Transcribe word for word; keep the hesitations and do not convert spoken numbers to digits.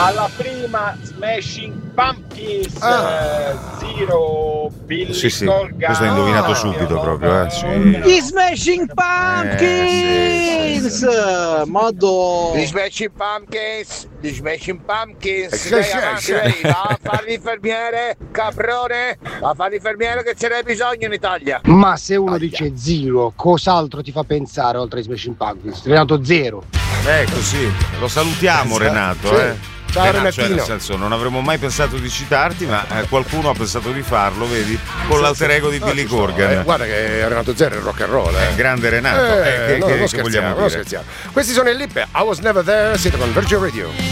alla prima Smashing Pumpkins, ah. Zero Billy sì, sì. Corgan. Questo hai indovinato ah. subito proprio, eh? Sì. Gli Smashing Pumpkins, eh, sì, sì. modo. Gli Smashing Pumpkins, gli Smashing Pumpkins. Sì, Dai, sì, avanti, sì. dai, va a fare l'infermiere, caprone, va a fare l'infermiere che ce n'è bisogno in Italia. Ma se uno Aia. dice Zero, cos'altro ti fa pensare oltre ai Smashing Pumpkins? Renato Zero. Eh, così, lo salutiamo esatto. Renato, Sì. eh. Ciao Renato, Renatino. cioè, nel senso, non avremmo mai pensato di citarti, ma eh, qualcuno ha pensato di farlo, vedi, con sì, l'alter ego sì. di no, Billy Corgan. Eh, guarda che Renato Zero è rock and roll, eh. Grande Renato, Eh, eh, che, no, che, non che scherziamo, vogliamo non dire? scherziamo. Questi sono i Lip, I Was Never There, siete con Virgin Radio.